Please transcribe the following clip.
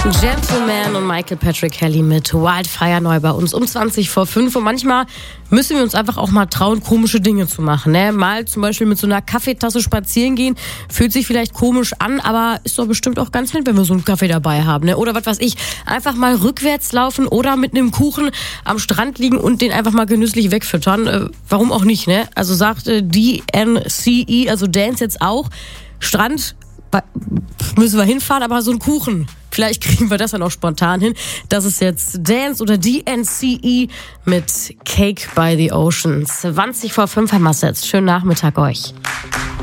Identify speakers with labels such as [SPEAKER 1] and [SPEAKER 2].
[SPEAKER 1] Gentleman und Michael Patrick Kelly mit Wildfire neu bei uns um 5:20. Und manchmal müssen wir uns einfach auch mal trauen, komische Dinge zu machen. Ne? Mal zum Beispiel mit so einer Kaffeetasse spazieren gehen. Fühlt sich vielleicht komisch an, aber ist doch bestimmt auch ganz nett, wenn wir so einen Kaffee dabei haben. Ne? Oder was weiß ich, einfach mal rückwärts laufen oder mit einem Kuchen am Strand liegen und den einfach mal genüsslich wegfüttern. Warum auch nicht, ne? Also sagt DNCE, also Dance jetzt auch. Strand müssen wir hinfahren, aber so ein Kuchen. Vielleicht kriegen wir das dann auch spontan hin. Das ist jetzt Dance oder DNCE mit Cake by the Ocean. 5:20 haben wir es jetzt. Schönen Nachmittag euch.